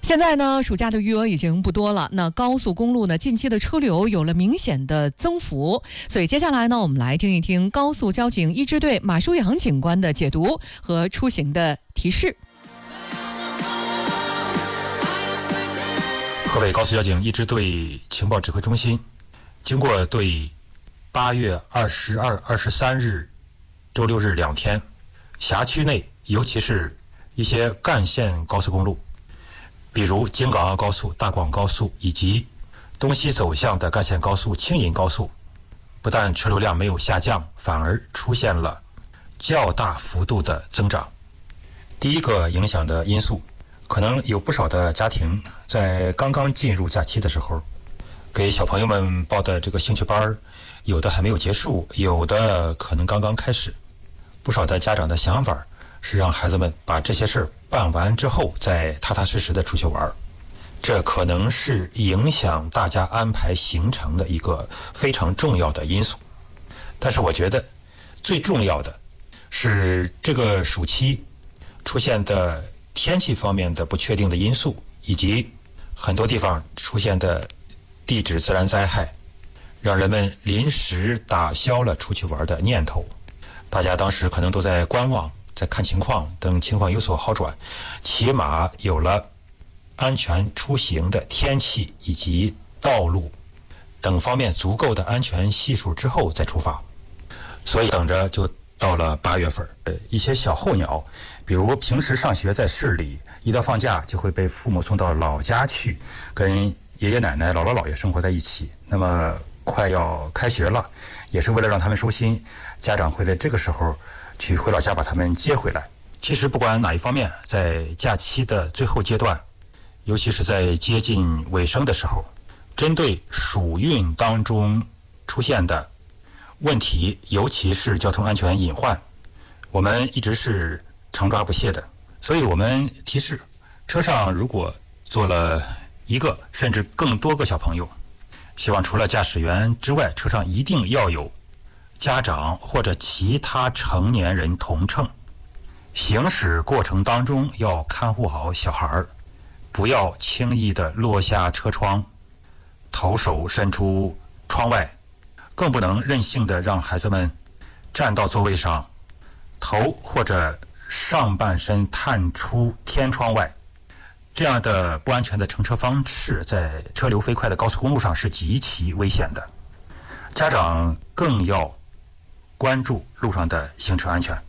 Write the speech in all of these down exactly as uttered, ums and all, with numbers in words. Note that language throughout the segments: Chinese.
现在呢，暑假的余额已经不多了，那高速公路呢，近期的车流有了明显的增幅，所以接下来呢，我们来听一听高速交警一支队马书阳警官的解读和出行的提示。 河北高速交警一支队情报指挥中心经过对八月二十二、二十三日周六日两天辖区内，尤其是一些干线高速公路，比如京港澳高速、大广高速以及东西走向的干线高速青银高速，不但车流量没有下降，反而出现了较大幅度的增长。第一个影响的因素，可能有不少的家庭在刚刚进入假期的时候，给小朋友们报的这个兴趣班，有的还没有结束，有的可能刚刚开始。不少的家长的想法是让孩子们把这些事儿办完之后再踏踏实实的出去玩，这可能是影响大家安排行程的一个非常重要的因素。但是我觉得最重要的是这个暑期出现的天气方面的不确定的因素，以及很多地方出现的地质自然灾害，让人们临时打消了出去玩的念头。大家当时可能都在观望，在看情况，等情况有所好转，起码有了安全出行的天气以及道路等方面足够的安全系数之后再出发。所以等着就到了八月份，一些小候鸟，比如平时上学在市里，一到放假就会被父母送到老家去，跟爷爷奶奶、姥姥姥爷生活在一起。那么快要开学了，也是为了让他们收心，家长会在这个时候去回老家把他们接回来。其实不管哪一方面，在假期的最后阶段，尤其是在接近尾声的时候，针对暑运当中出现的问题，尤其是交通安全隐患，我们一直是常抓不懈的。所以我们提示，车上如果坐了一个甚至更多个小朋友，希望除了驾驶员之外，车上一定要有家长或者其他成年人同乘。行驶过程当中要看护好小孩，不要轻易的落下车窗，头手伸出窗外，更不能任性的让孩子们站到座位上，头或者上半身探出天窗外。这样的不安全的乘车方式在车流飞快的高速公路上是极其危险的，家长更要关注路上的行车安全。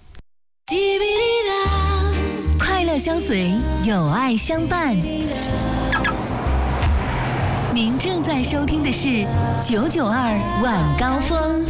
快乐相随，有爱相伴。您正在收听的是九九二晚高峰。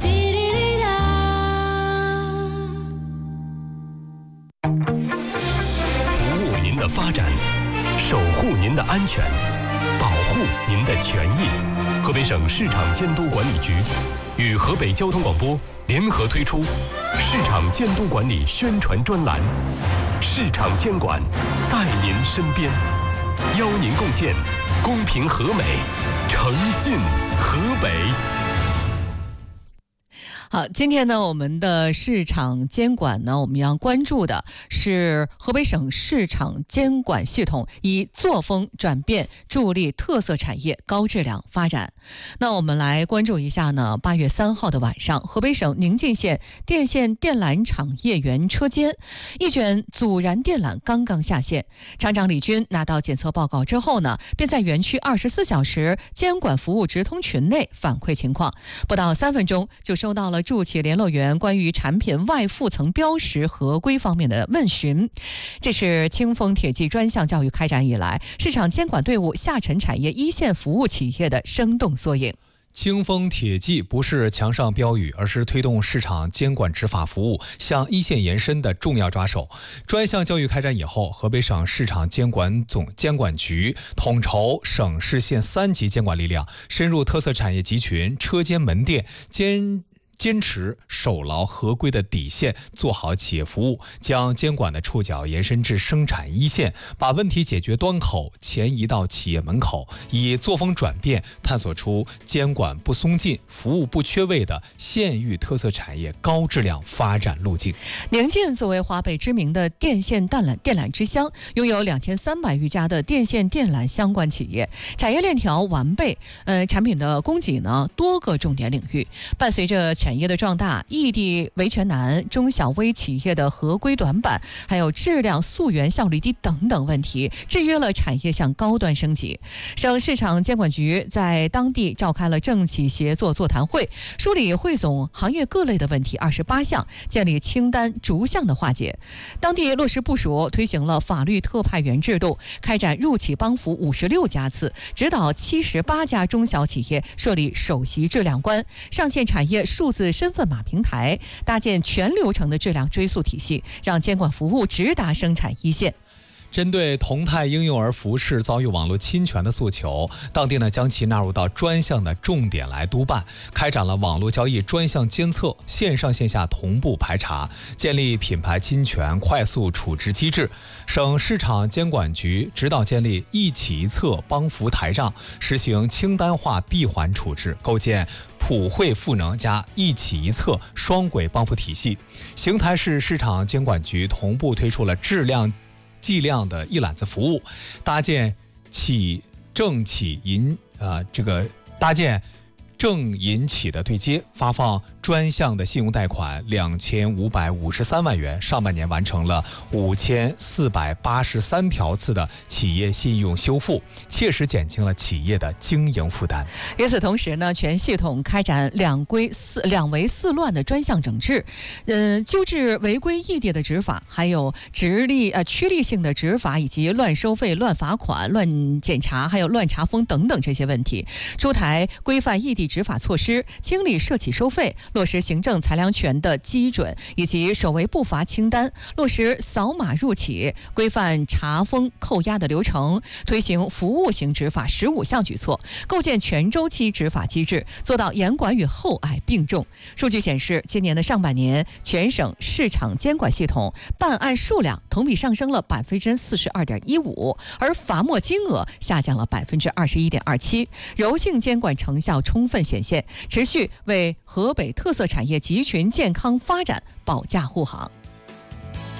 的发展，守护您的安全，保护您的权益。河北省市场监督管理局与河北交通广播联合推出市场监督管理宣传专栏，市场监管在您身边，邀您共建公平和美、诚信河北。 好，今天呢，我们的市场监管呢，我们要关注的是河北省市场监管系统以作风转变，助力特色产业高质量发展。那我们来关注一下呢，八月三号的晚上，河北省宁晋县电线电缆厂业园车间一卷阻燃电缆刚刚下线，厂长李军拿到检测报告之后呢，便在园区二十四小时监管服务直通群内反馈情况，不到三分钟就收到了筑起联络员关于产品外附层标识合规方面的问询。这是清风铁骑专项教育开展以来，市场监管队伍下沉产业一线服务企业的生动缩影。 清风铁骑不是墙上标语，而是推动市场监管执法服务向一线延伸的重要抓手。专项教育开展以后，河北省市场监管总监管局统筹省市县三级监管力量，深入特色产业集群、车间门店监坚持守牢合规的底线，做好企业服务，将监管的触角延伸至生产一线，把问题解决端口前移到企业门口，以作风转变探索出监管不松劲、服务不缺位的县域特色产业高质量发展路径。 宁晋作为华北知名的电线电缆电缆之乡，拥有两千三百余家的电线电缆相关企业，产业链条完备，呃，产品的供给呢多个重点领域。伴随着产业的壮大，异地维权难、中小微企业的合规短板，还有质量溯源效率低等等问题，制约了产业向高端升级。省市场监管局在当地召开了政企协作座谈会，梳理汇总行业各类的问题二十八项，建立清单逐项的化解。当地落实部署推行了法律特派员制度，开展入企帮扶五十六家次，指导七十八家中小企业设立首席质量官，上线产业数字身份码平台，搭建全流程的质量追溯体系，让监管服务直达生产一线。 针对同泰婴幼儿服饰遭遇网络侵权的诉求，当地呢将其纳入到专项的重点来督办，开展了网络交易专项监测，线上线下同步排查，建立品牌侵权快速处置机制。省市场监管局指导建立一企一策帮扶台账，实行清单化闭环处置，构建普惠赋能加一企一策双轨帮扶体系。邢台市市场监管局同步推出了质量计量的一揽子服务，搭建企政企银呃这个搭建政银企的对接，发放专项的信用贷款两千五百五十三万元，上半年完成了五千四百八十三条次的企业信用修复，切实减轻了企业的经营负担。 与此同时呢，全系统开展两规四两违四乱的专项整治，呃，纠治违规异地的执法，还有直立呃趋利性的执法，以及乱收费、乱罚款、乱检查，还有乱查封等等这些问题，出台规范异地执法措施，清理涉企收费，落实行政裁量权的基准以及首违不罚清单，落实扫码入企，规范查封扣押的流程，推行服务型执法十五项举措，构建全周期执法机制，做到严管与厚爱并重。数据显示，今年的上半年，全省市场监管系统办案数量同比上升了百分之四十二点一五，而罚没金额下降了百分之二十一点二七，柔性监管成效充分显现，持续为河北特色产业集群健康发展保驾护航。